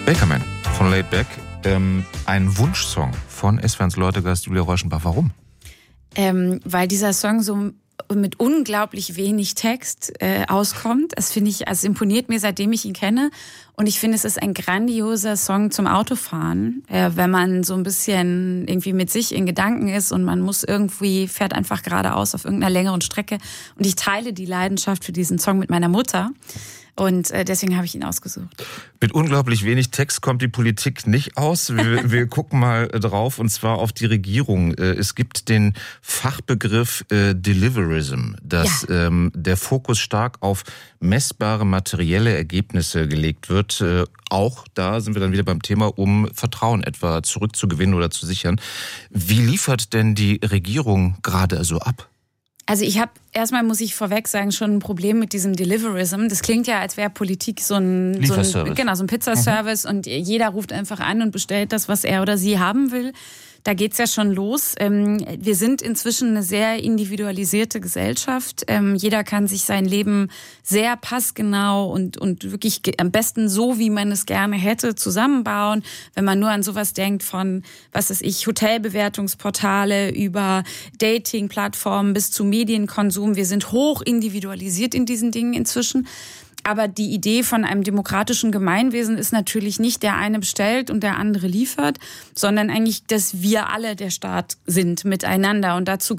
Bakerman von Laidback. Ein Wunschsong von SWRs Leutegast Julia Reuschenbach. Warum? Weil dieser Song so mit unglaublich wenig Text auskommt. Das finde ich, also imponiert mir, seitdem ich ihn kenne. Und ich finde, es ist ein grandioser Song zum Autofahren, wenn man so ein bisschen irgendwie mit sich in Gedanken ist und man fährt einfach geradeaus auf irgendeiner längeren Strecke. Und ich teile die Leidenschaft für diesen Song mit meiner Mutter. Und deswegen habe ich ihn ausgesucht. Mit unglaublich wenig Text kommt die Politik nicht aus. Wir gucken mal drauf, und zwar auf die Regierung. Es gibt den Fachbegriff Deliverism, dass der Fokus stark auf messbare materielle Ergebnisse gelegt wird. Auch da sind wir dann wieder beim Thema, um Vertrauen etwa zurückzugewinnen oder zu sichern. Wie liefert denn die Regierung gerade so ab? Also erstmal muss ich vorweg sagen, schon ein Problem mit diesem Deliverism. Das klingt ja, als wäre Politik so ein Pizzaservice und jeder ruft einfach an und bestellt das, was er oder sie haben will. Da geht's ja schon los. Wir sind inzwischen eine sehr individualisierte Gesellschaft. Jeder kann sich sein Leben sehr passgenau und wirklich am besten so, wie man es gerne hätte, zusammenbauen. Wenn man nur an sowas denkt von, Hotelbewertungsportale über Dating-Plattformen bis zu Medienkonsum. Wir sind hoch individualisiert in diesen Dingen inzwischen. Aber die Idee von einem demokratischen Gemeinwesen ist natürlich nicht, der eine bestellt und der andere liefert, sondern eigentlich, dass wir alle der Staat sind miteinander. Und dazu